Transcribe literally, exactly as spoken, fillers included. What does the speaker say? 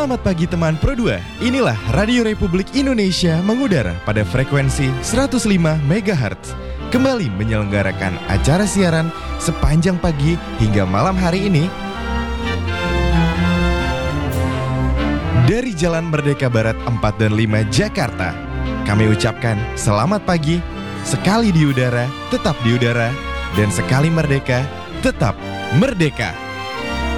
Selamat pagi teman Pro dua. Inilah Radio Republik Indonesia mengudara pada frekuensi seratus lima megahertz. Kembali menyelenggarakan acara siaran sepanjang pagi hingga malam hari ini dari Jalan Merdeka Barat empat dan lima Jakarta. Kami ucapkan selamat pagi, sekali di udara, tetap di udara, dan sekali merdeka, tetap merdeka.